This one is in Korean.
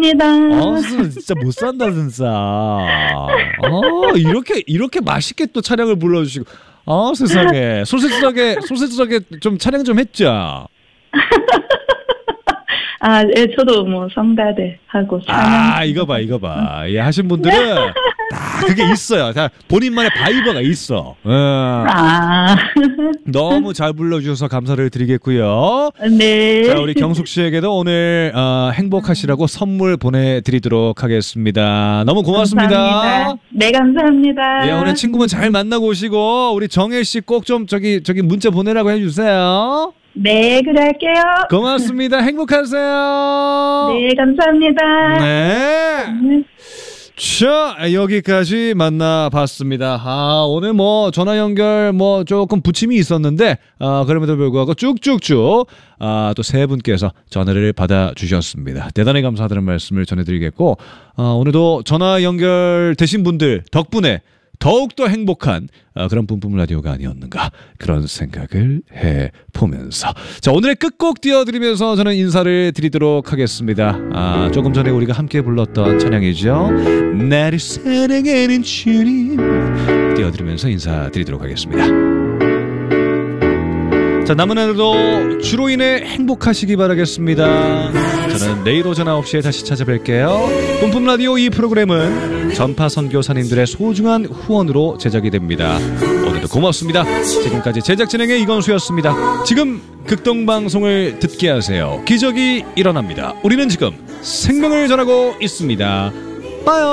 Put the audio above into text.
감사합니다. 진짜 못 산다 진짜. 이렇게 맛있게 또 촬영을 불러주시고. 세상에 소세지덕에 좀 촬영 좀 했죠. 예, 저도 뭐 성가대 하고 촬영. 이거 봐. 예, 하신 분들은 다 그게 있어요. 다 본인만의 바이버가 있어. 너무 잘 불러주셔서 감사를 드리겠고요. 네. 자, 우리 경숙 씨에게도 오늘 행복하시라고 선물 보내드리도록 하겠습니다. 너무 고맙습니다. 감사합니다. 네, 감사합니다. 예, 오늘 친구분 잘 만나고 오시고 우리 정혜 씨 꼭 좀 저기 문자 보내라고 해주세요. 네, 그래 할게요. 고맙습니다. 행복하세요. 네, 감사합니다. 네. 자, 여기까지 만나봤습니다. 오늘 뭐 전화 연결 뭐 조금 부침이 있었는데 그럼에도 불구하고 쭉쭉쭉 또 세 분께서 전화를 받아주셨습니다. 대단히 감사하다는 말씀을 전해드리겠고 오늘도 전화 연결되신 분들 덕분에 더욱더 행복한 그런 뿜뿜 라디오가 아니었는가 그런 생각을 해보면서 자, 오늘의 끝곡 띄워드리면서 저는 인사를 드리도록 하겠습니다. 조금 전에 우리가 함께 불렀던 찬양이죠. 나를 사랑하는 주님 띄워드리면서 인사드리도록 하겠습니다. 자, 남은 하루도 주로 인해 행복하시기 바라겠습니다. 저는 내일 오전 9시에 다시 찾아뵐게요. 뿜뿜 라디오 이 프로그램은 전파 선교사님들의 소중한 후원으로 제작이 됩니다. 오늘도 고맙습니다. 지금까지 제작 진행의 이건수였습니다. 지금 극동방송을 듣게 하세요. 기적이 일어납니다. 우리는 지금 생명을 전하고 있습니다. 빠요.